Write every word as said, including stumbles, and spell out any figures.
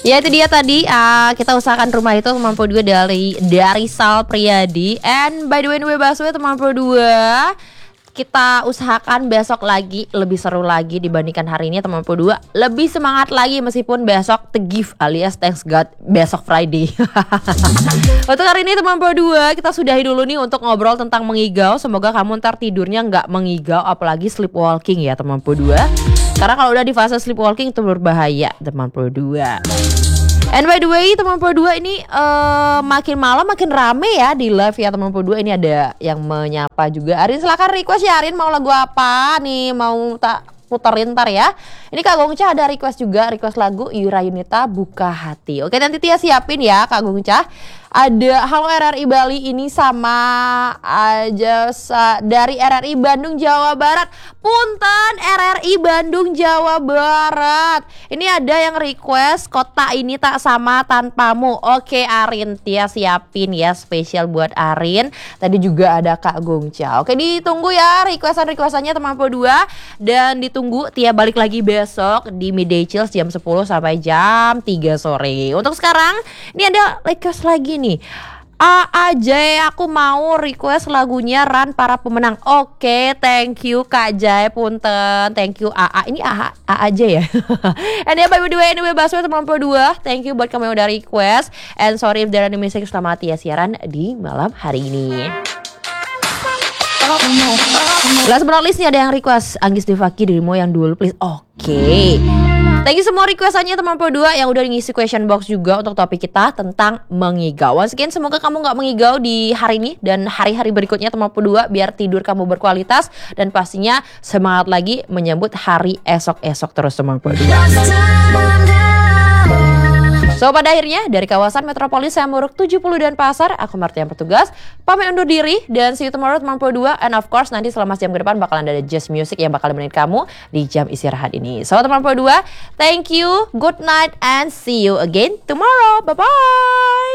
Ya itu dia tadi uh, kita usahakan rumah itu teman pro dua dari dari Sal Priadi. And by the way Nwe Baswe teman pro dua, kita usahakan besok lagi lebih seru lagi dibandingkan hari ini teman pro dua. Lebih semangat lagi meskipun besok the gift alias thanks God besok Friday. Untuk hari ini teman pro dua kita sudahi dulu nih untuk ngobrol tentang mengigau. Semoga kamu ntar tidurnya nggak mengigau apalagi sleepwalking ya teman pro dua. Karena kalau udah di fase sleepwalking itu berbahaya teman pro dua. And by the way teman pro dua ini uh, makin malam makin rame ya di live ya teman pro dua. Ini ada yang menyapa juga. Arin silakan request ya Arin, mau lagu apa nih, mau tak puterin ntar ya. Ini Kak Gongcha ada request juga, request lagu Yura Yunita Buka Hati. Oke nanti Tia siapin ya Kak Gongcha. Ada Halo R R I Bali ini sama aja sa, dari R R I Bandung Jawa Barat. Punten R R I Bandung Jawa Barat. Ini ada yang request Kota Ini Tak Sama Tanpamu. Oke Arin, Tia siapin ya spesial buat Arin. Tadi juga ada Kak Gongcha. Oke ditunggu ya requestan-requestannya teman pro dua. Dan ditunggu Tia balik lagi besok di Midday Chills jam sepuluh sampai jam tiga sore. Untuk sekarang ini ada request lagi nih. A A Jai, aku mau request lagunya Run Para Pemenang. Oke, thank you Kak Jai, punten. Thank you A A. Ini A A, A A Jai ya. And ya by the way, anyway Baswe teman pro dua. Thank you buat kamu yang udah request. And sorry if there are any mistake. Selamat ya siaran di malam hari ini. Last but not least nih ada yang request Anggis Devaki dirimu yang dulu please. Oke okay. Thank you semua requestannya teman pro dua yang udah ngisi question box juga untuk topik kita tentang mengigau. Once again semoga kamu gak mengigau di hari ini dan hari-hari berikutnya teman pro dua, biar tidur kamu berkualitas dan pastinya semangat lagi menyambut hari esok-esok terus teman pro dua. So pada akhirnya dari kawasan metropolis Samuruk tujuh puluh dan Pasar, aku Martia yang bertugas pamit undur diri dan see you tomorrow teman pro dua. And of course nanti selama jam ke depan bakalan ada Just Music yang bakal nemenin kamu di jam istirahat ini. So teman pro dua, thank you, good night and see you again tomorrow. Bye bye.